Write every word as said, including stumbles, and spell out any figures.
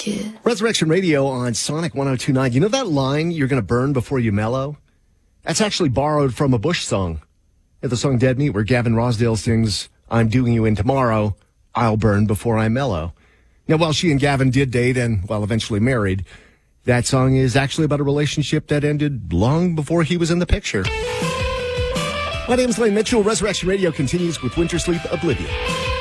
kid. Resurrection Radio on Sonic one oh two point nine. You know that line, you're going to burn before you mellow? That's actually borrowed from a Bush song. Yeah, the song Dead Meat, where Gavin Rossdale sings, I'm doing you in tomorrow, I'll burn before I mellow. Now, while she and Gavin did date and, well, eventually married, that song is actually about a relationship that ended long before he was in the picture. My name is Lane Mitchell. Resurrection Radio continues with Winter Sleep Oblivion.